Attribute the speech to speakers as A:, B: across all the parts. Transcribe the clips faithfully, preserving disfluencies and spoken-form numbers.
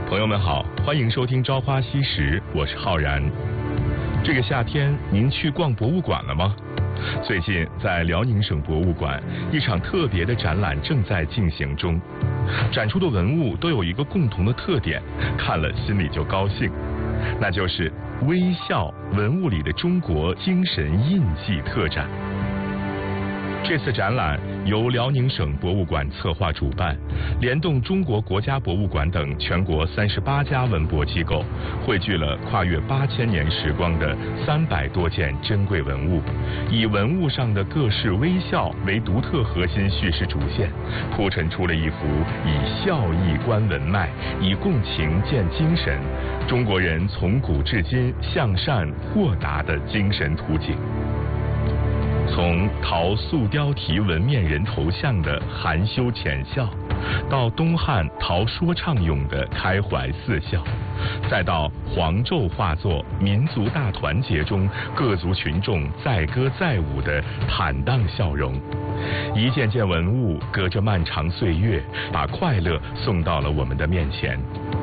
A: 朋友们好，欢迎收听《朝花夕拾》，我是浩然。这个夏天您去逛博物馆了吗？最近在辽宁省博物馆，一场特别的展览正在进行中。展出的文物都有一个共同的特点，看了心里就高兴，那就是微笑文物里的中国精神印记特展。这次展览由辽宁省博物馆策划主办，联动中国国家博物馆等全国三十八家文博机构，汇聚了跨越八千年时光的三百多件珍贵文物，以文物上的各式微笑为独特核心叙事主线，铺陈出了一幅以笑意观文脉，以共情见精神，中国人从古至今向善豁达的精神图景。从陶塑雕题纹面人头像的含羞浅笑，到东汉陶说唱俑的开怀似笑，再到黄胄画作《民族大团结》中各族群众载歌载舞的坦荡笑容，一件件文物隔着漫长岁月，把快乐送到了我们的面前。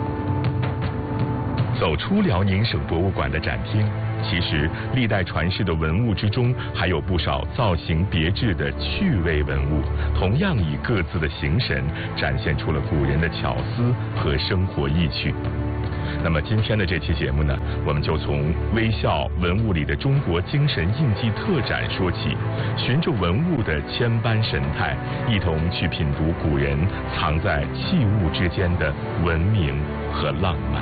A: 走出辽宁省博物馆的展厅，其实历代传世的文物之中，还有不少造型别致的趣味文物，同样以各自的形神展现出了古人的巧思和生活意趣。那么今天的这期节目呢，我们就从微笑文物里的中国精神印记特展说起，循着文物的千般神态，一同去品读古人藏在器物之间的文明和浪漫。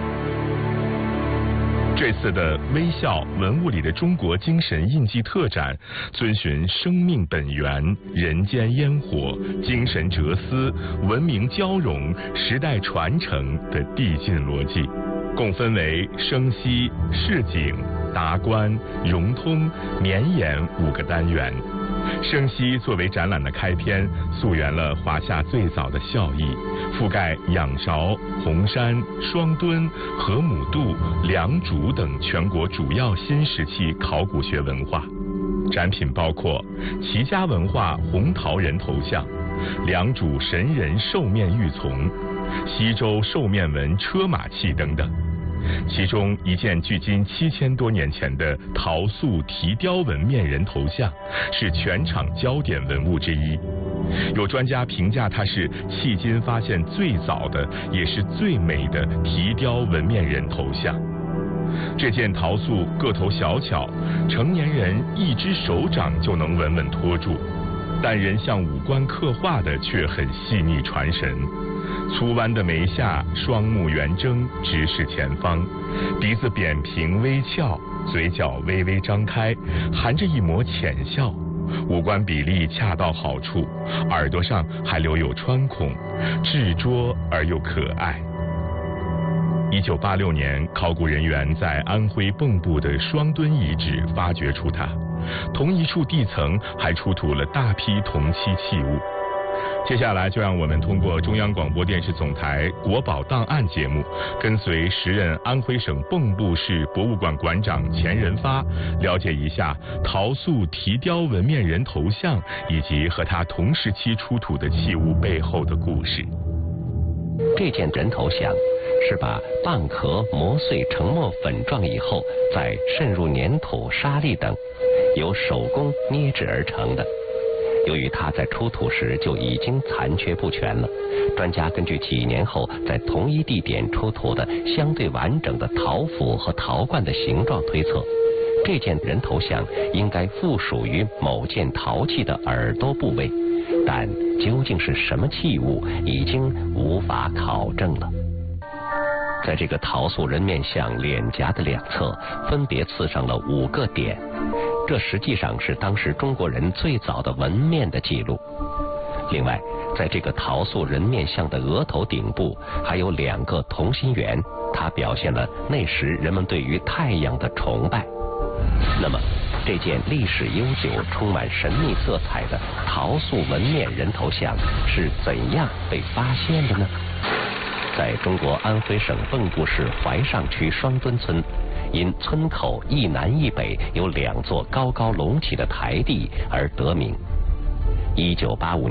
A: 这次的微笑文物里的中国精神印记特展，遵循生命本源、人间烟火、精神哲思、文明交融、时代传承的递进逻辑，共分为生息、市井、达观、融通、绵延五个单元。生息作为展览的开篇，溯源了华夏最早的笑意，覆盖仰韶、红山、双墩、河姆渡、良渚等全国主要新石器考古学文化。展品包括齐家文化红陶人头像、良渚神人兽面玉琮、西周兽面纹车马器等等。其中一件距今七千多年前的陶塑提雕纹面人头像，是全场焦点文物之一。有专家评价它是迄今发现最早的，也是最美的提雕纹面人头像。这件陶塑个头小巧，成年人一只手掌就能稳稳托住，但人像五官刻画的却很细腻传神。粗弯的眉下，双目圆睁，直视前方，鼻子扁平微翘，嘴角微微张开，含着一抹浅笑，五官比例恰到好处，耳朵上还留有穿孔，稚拙而又可爱。一九八六年，考古人员在安徽蚌埠的双墩遗址发掘出它，同一处地层还出土了大批铜器器物。接下来就让我们通过中央广播电视总台国宝档案节目，跟随时任安徽省蚌埠市博物馆馆长钱仁发，了解一下陶塑提雕纹面人头像以及和他同时期出土的器物背后的故事。
B: 这件人头像是把蚌壳磨碎成沫粉状以后，再渗入粘土、沙粒等，由手工捏制而成的。由于它在出土时就已经残缺不全了，专家根据几年后在同一地点出土的相对完整的陶釜和陶罐的形状推测，这件人头像应该附属于某件陶器的耳朵部位，但究竟是什么器物，已经无法考证了。在这个陶塑人面像脸颊的两侧分别刺上了五个点，这实际上是当时中国人最早的纹面的记录。另外，在这个陶塑人面像的额头顶部还有两个同心圆，它表现了那时人们对于太阳的崇拜。那么，这件历史悠久、充满神秘色彩的陶塑纹面人头像是怎样被发现的呢？在中国安徽省蚌埠市怀上区双墩村，因村口一南一北有两座高高隆起的台地而得名。一九八五年，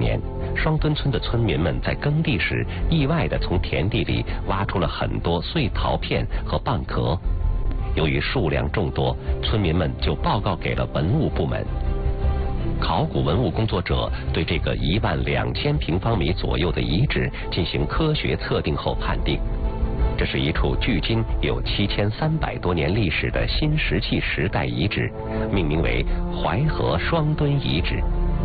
B: 双墩村的村民们在耕地时，意外地从田地里挖出了很多碎陶片和蚌壳。由于数量众多，村民们就报告给了文物部门。考古文物工作者对这个一万两千平方米左右的遗址进行科学测定后判定，这是一处距今有七千三百多年历史的新石器时代遗址，命名为淮河双墩遗址。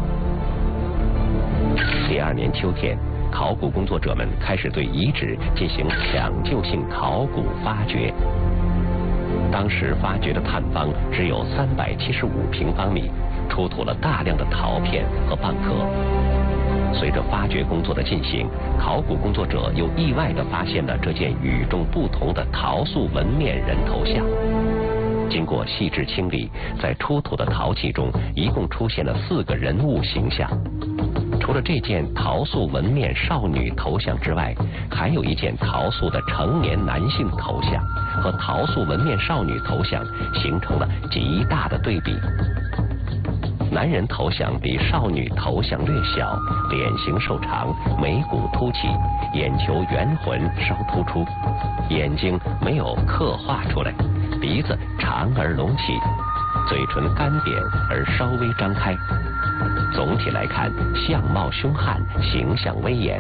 B: 第二年秋天，考古工作者们开始对遗址进行抢救性考古发掘。当时发掘的探方只有三百七十五平方米，出土了大量的陶片和蚌壳。随着发掘工作的进行，考古工作者又意外地发现了这件与众不同的陶塑纹面人头像。经过细致清理，在出土的陶器中一共出现了四个人物形象。除了这件陶塑纹面少女头像之外，还有一件陶塑的成年男性头像，和陶塑纹面少女头像形成了极大的对比。男人头像比少女头像略小，脸型瘦长，眉骨凸起，眼球圆浑稍突出，眼睛没有刻画出来，鼻子长而隆起，嘴唇干扁而稍微张开。总体来看，相貌凶悍，形象威严。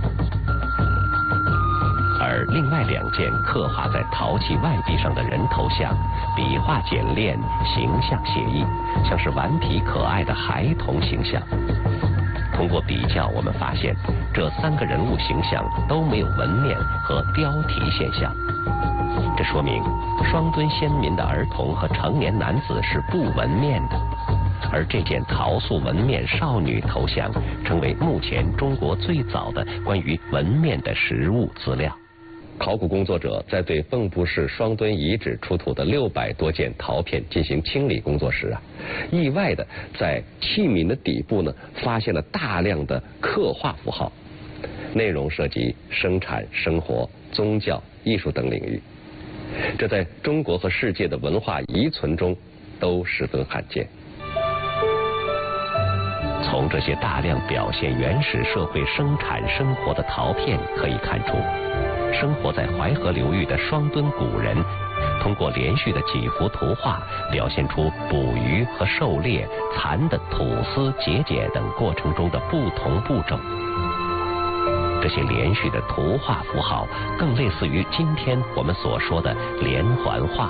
B: 而另外两件刻画在陶器外壁上的人头像，笔画简练，形象写意，像是顽皮可爱的孩童形象。通过比较，我们发现这三个人物形象都没有纹面和雕题现象，这说明双墩先民的儿童和成年男子是不纹面的。而这件陶塑纹面少女头像成为目前中国最早的关于纹面的实物资料。考古工作者在对蚌埠市双墩遗址出土的六百多件陶片进行清理工作时啊，意外的在器皿的底部呢发现了大量的刻画符号，内容涉及生产、生活、宗教、艺术等领域，这在中国和世界的文化遗存中都十分罕见。从这些大量表现原始社会生产生活的陶片可以看出，生活在淮河流域的双墩古人通过连续的几幅图画，表现出捕鱼和狩猎、蚕的吐丝、节俭等过程中的不同步骤。这些连续的图画符号更类似于今天我们所说的连环画。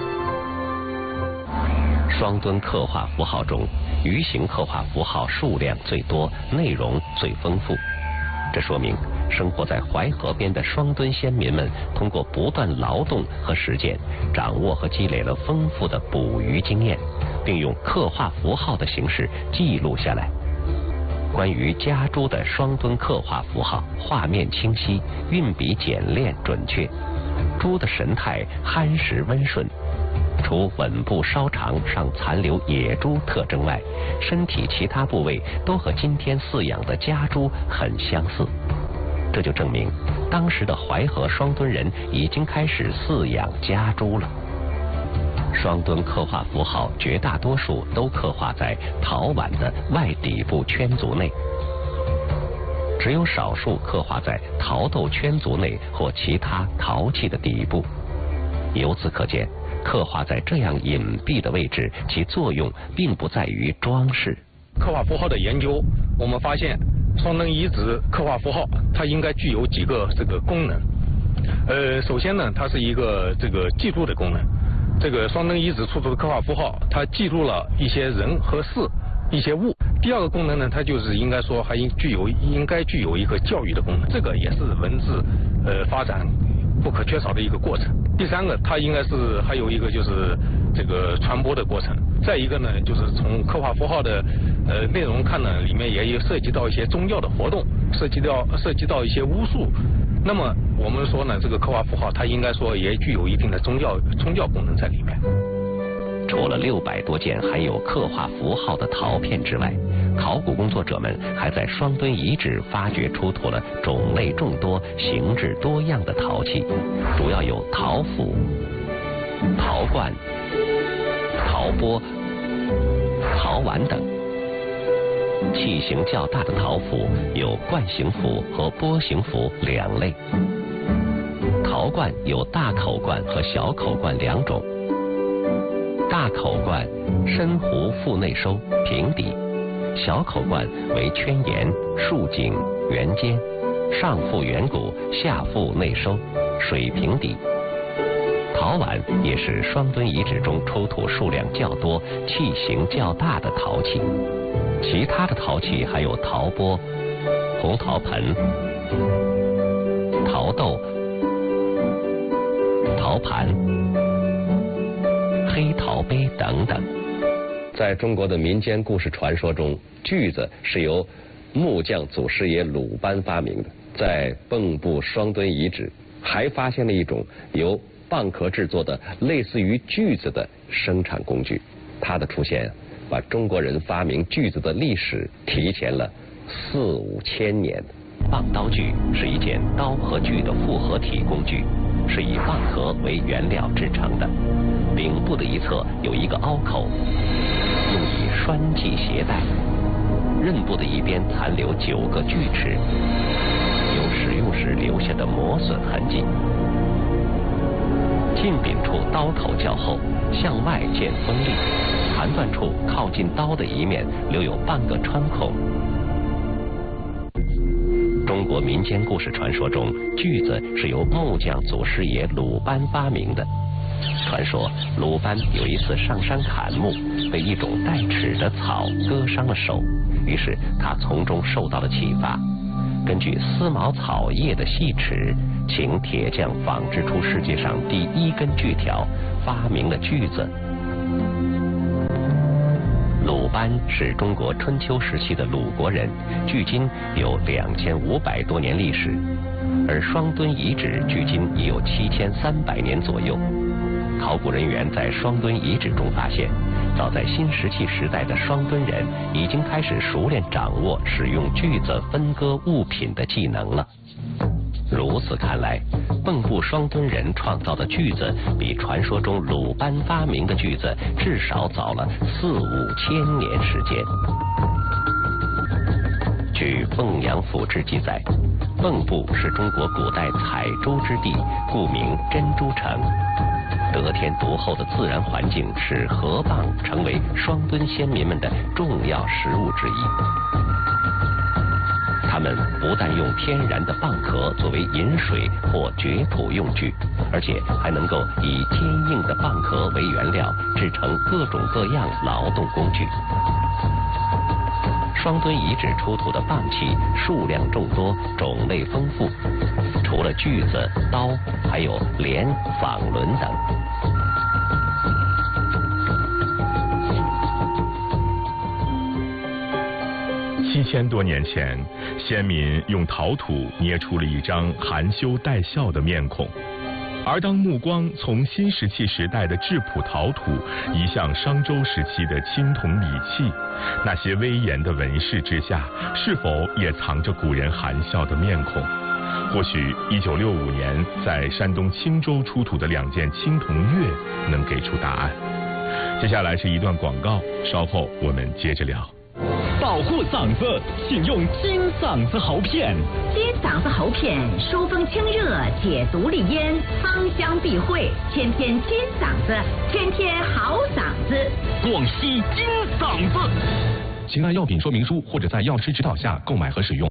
B: 双墩刻画符号中，鱼形刻画符号数量最多，内容最丰富。这说明生活在淮河边的双墩先民们通过不断劳动和实践，掌握和积累了丰富的捕鱼经验，并用刻画符号的形式记录下来。关于家猪的双墩刻画符号，画面清晰，运笔简练准确，猪的神态憨实温顺。除吻部稍长上残留野猪特征外，身体其他部位都和今天饲养的家猪很相似，这就证明当时的淮河双墩人已经开始饲养家猪了。双墩刻画符号绝大多数都刻画在陶碗的外底部圈足内，只有少数刻画在陶豆圈足内或其他陶器的底部。由此可见，刻画在这样隐蔽的位置，其作用并不在于装饰。
C: 刻画符号的研究，我们发现双墩遗址刻画符号它应该具有几个这个功能。呃，首先呢，它是一个这个记录的功能。这个双墩遗址出土的刻画符号，它记录了一些人和事、一些物。第二个功能呢，它就是应该说还应具有应该具有一个教育的功能，这个也是文字呃发展不可缺少的一个过程。第三个，它应该是还有一个就是这个传播的过程。再一个呢，就是从刻画符号的呃内容看呢，里面也有涉及到一些宗教的活动，涉及到涉及到一些巫术。那么我们说呢，这个刻画符号它应该说也具有一定的宗教宗教功能在里面。
B: 除了六百多件含有刻画符号的陶片之外，考古工作者们还在双墩遗址发掘出土了种类众多、形制多样的陶器，主要有陶釜、陶罐、陶钵、陶碗等。 器型较大的陶釜有罐形釜和钵形釜两类。陶罐有大口罐和小口罐两种。大口罐深壶腹内收，平底；小口罐为圈沿、竖颈、圆尖，上腹圆鼓，下腹内收，水平底。陶碗也是双墩遗址中出土数量较多、器型较大的陶器。其他的陶器还有陶钵、红陶盆、陶豆、陶盘、黑陶杯等等。在中国的民间故事传说中，锯子是由木匠祖师爷鲁班发明的。在蚌埠双墩遗址还发现了一种由蚌壳制作的类似于锯子的生产工具。它的出现把中国人发明锯子的历史提前了四五千年。蚌刀锯是一件刀和锯的复合体工具，是以蚌壳为原料制成的。柄部的一侧有一个凹口，用以拴系鞋带。刃部的一边残留九个锯齿，有使用时留下的磨损痕迹。近柄处刀口较厚，向外见锋利，残断处靠近刀的一面留有半个穿孔。中国民间故事传说中，锯子是由木匠祖师爷鲁班发明的。传说鲁班有一次上山砍木，被一种带齿的草割伤了手，于是他从中受到了启发，根据丝毛草叶的细齿，请铁匠仿制出世界上第一根锯条，发明了锯子。鲁班是中国春秋时期的鲁国人，距今有两千五百多年历史，而双墩遗址距今已有七千三百年左右。考古人员在双墩遗址中发现，早在新石器时代的双墩人已经开始熟练掌握使用锯子分割物品的技能了。如此看来，蚌埠双墩人创造的锯子比传说中鲁班发明的锯子至少早了四五千年时间。据《凤阳府志》记载，蚌埠是中国古代采珠之地，故名珍珠城。得天独厚的自然环境使河蚌成为双墩先民们的重要食物之一。他们不但用天然的蚌壳作为饮水或掘土用具，而且还能够以坚硬的蚌壳为原料制成各种各样劳动工具。双墩遗址出土的蚌器数量众多，种类丰富，除了锯子、刀，还有镰、纺轮等。
A: 七千多年前，先民用陶土捏出了一张含羞带笑的面孔。而当目光从新石器时代的质朴陶土移向商周时期的青铜礼器，那些威严的纹饰之下，是否也藏着古人含笑的面孔？或许一九六五年在山东青州出土的两件青铜钺能给出答案。接下来是一段广告，稍后我们接着聊。
D: 保护嗓子，请用金嗓子喉片。
E: 金嗓子喉片疏风清热，解毒利咽，芳香避秽，天天金嗓子，天天好嗓子。
D: 广西金嗓子，
F: 请按药品说明书或者在药师指导下购买和使用。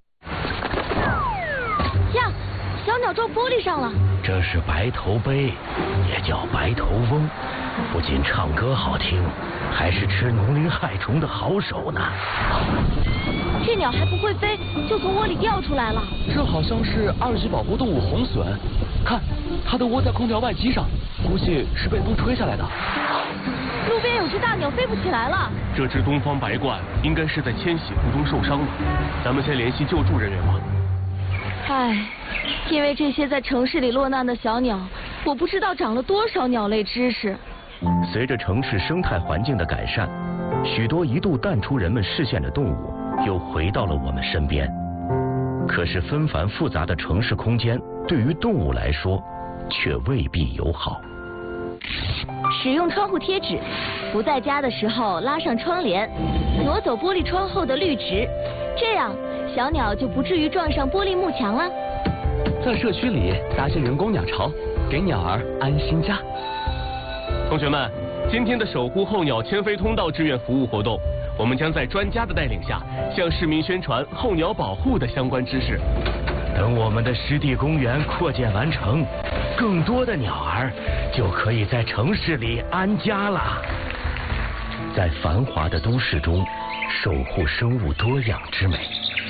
G: 呀，小鸟撞玻璃上了。
H: 这是白头杯，也叫白头翁，不仅唱歌好听，还是吃农林害虫的好手呢。
G: 这鸟还不会飞，就从窝里掉出来了。
I: 这好像是二级保护动物红隼，看，它的窝在空调外机上，估计是被风吹下来的。
G: 路边有只大鸟飞不起来了。
J: 这只东方白鹳应该是在迁徙途中受伤了，咱们先联系救助人员吧。
G: 唉，因为这些在城市里落难的小鸟，我不知道长了多少鸟类知识。
H: 随着城市生态环境的改善，许多一度淡出人们视线的动物又回到了我们身边。可是纷繁复杂的城市空间对于动物来说却未必友好。
G: 使用窗户贴纸，不在家的时候拉上窗帘，挪走玻璃窗后的绿植，这样小鸟就不至于撞上玻璃幕墙了。
I: 在社区里搭建人工鸟巢，给鸟儿安心家。
J: 同学们，今天的守护候鸟迁飞通道志愿服务活动，我们将在专家的带领下，向市民宣传候鸟保护的相关知识。
H: 等我们的湿地公园扩建完成，更多的鸟儿就可以在城市里安家了。在繁华的都市中，守护生物多样之美。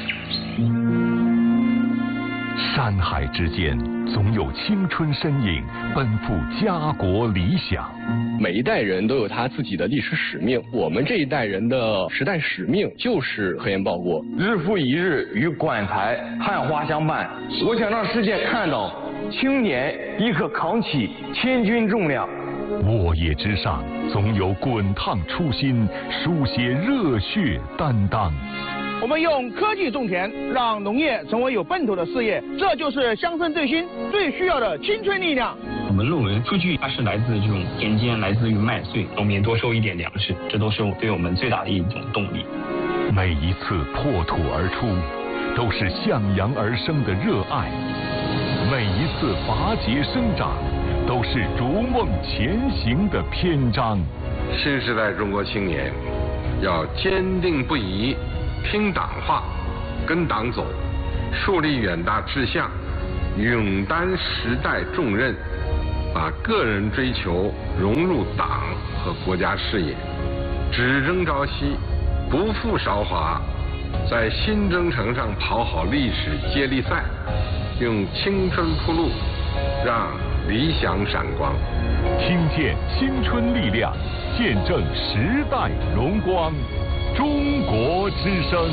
A: 山海之间，总有青春身影奔赴家国理想。
K: 每一代人都有他自己的历史使命，我们这一代人的时代使命就是科研报国。
L: 日复一日与馆台汉花相伴，我想让世界看到青年亦可扛起千钧重量。
A: 沃野之上，总有滚烫初心，书写热血担当。
M: 我们用科技种田，让农业成为有奔头的事业，这就是乡村振兴最需要的青春力量。
N: 我们论文数据它是来自这种田间，来自于麦穗，农民多收一点粮食，这都是对我们最大的一种动力。
A: 每一次破土而出，都是向阳而生的热爱；每一次拔节生长，都是逐梦前行的篇章。
O: 新时代中国青年要坚定不移听党话，跟党走，树立远大志向，勇担时代重任，把个人追求融入党和国家事业，只争朝夕，不负韶华，在新征程上跑好历史接力赛，用青春铺路，让理想闪光。
A: 听见青春力量，见证时代荣光。中国之声，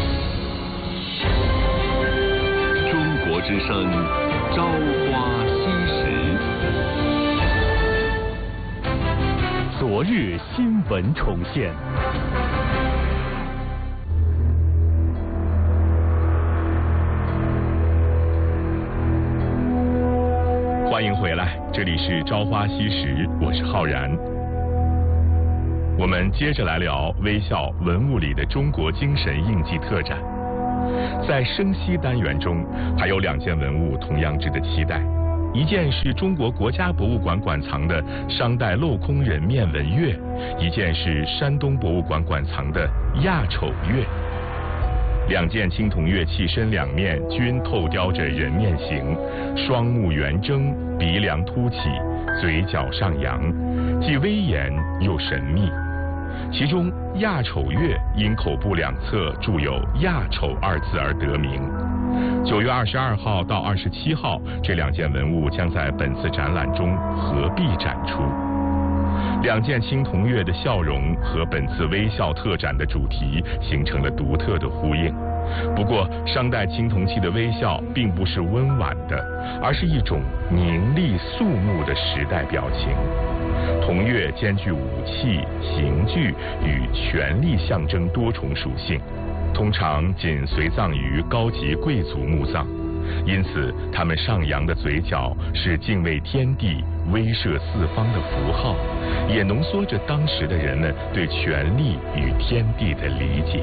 A: 中国之声，朝花夕拾。
D: 昨日新闻重现。
A: 欢迎回来，这里是朝花夕拾，我是浩然。我们接着来聊微笑文物里的中国精神印记特展。在生息单元中，还有两件文物同样值得期待。一件是中国国家博物馆馆藏的商代镂空人面纹月，一件是山东博物馆馆藏的亚丑月。两件青铜乐器身两面均透雕着人面形，双目圆睁，鼻梁凸起，嘴角上扬，既威严又神秘。其中亚丑月因口部两侧铸有亚丑二字而得名。九月二十二号到二十七号，这两件文物将在本次展览中合璧展出。两件青铜月的笑容和本次微笑特展的主题形成了独特的呼应。不过，商代青铜器的微笑并不是温婉的，而是一种凝厉肃穆的时代表情。铜月兼具武器、刑具与权力象征多重属性，通常仅随葬于高级贵族墓葬，因此他们上扬的嘴角是敬畏天地、威慑四方的符号，也浓缩着当时的人们对权力与天地的理解。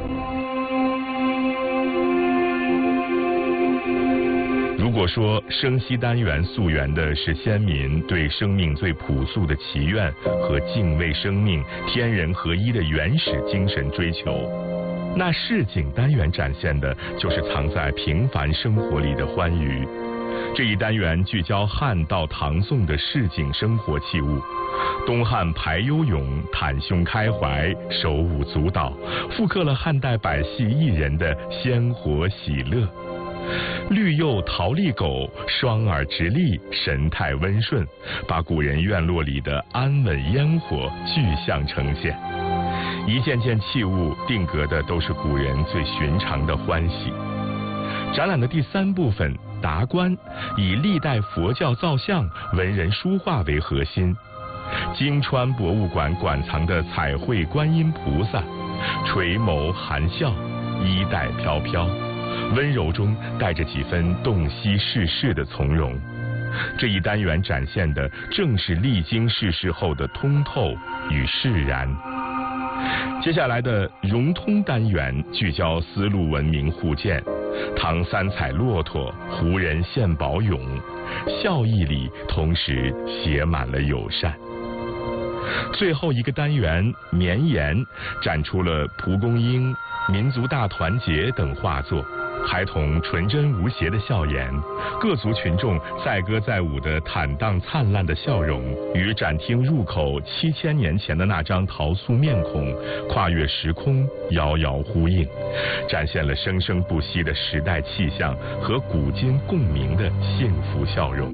A: 如果说生息单元溯源的是先民对生命最朴素的祈愿和敬畏生命、天人合一的原始精神追求，那市井单元展现的就是藏在平凡生活里的欢愉。这一单元聚焦汉到唐宋的市井生活器物，东汉排忧咏袒胸开怀、手舞足蹈，复刻了汉代百戏艺人的鲜活喜乐。绿釉陶丽狗双耳直立，神态温顺，把古人院落里的安稳烟火具象呈现。一件件器物定格的都是古人最寻常的欢喜。展览的第三部分达观，以历代佛教造像、文人书画为核心。京川博物馆馆藏的彩绘观音菩萨，垂眸含笑，衣带飘飘，温柔中带着几分洞悉世事的从容。 这一单元展现的正是历经世事后的通透与释然。接下来的融通单元聚焦丝路文明互鉴，唐三彩骆驼，胡人献宝俑，笑意里同时写满了友善。最后一个单元绵延展出了蒲公英、民族大团结等画作，孩童纯真无邪的笑颜，各族群众载歌载舞的坦荡灿烂的笑容，与展厅入口七千年前的那张陶塑面孔跨越时空，遥遥呼应，展现了生生不息的时代气象和古今共鸣的幸福笑容。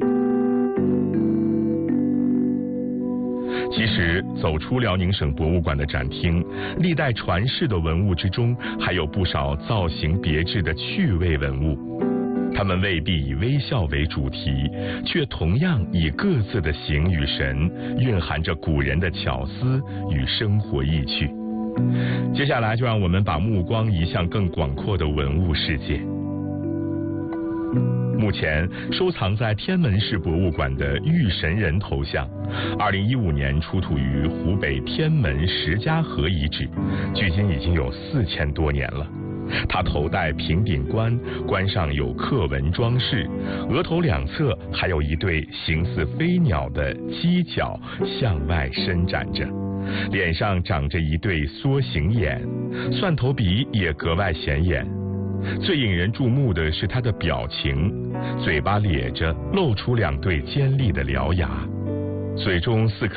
A: 其实走出辽宁省博物馆的展厅，历代传世的文物之中，还有不少造型别致的趣味文物。它们未必以微笑为主题，却同样以各自的形与神，蕴含着古人的巧思与生活意趣。接下来就让我们把目光移向更广阔的文物世界。目前收藏在天门市博物馆的玉神人头像，二零一五年出土于湖北天门石家河遗址，距今已经有四千多年了。它头戴平顶冠，冠上有刻纹装饰，额头两侧还有一对形似飞鸟的犄角向外伸展着，脸上长着一对缩形眼，蒜头鼻也格外显眼。最引人注目的是他的表情，嘴巴咧着，露出两对尖利的獠牙，嘴中似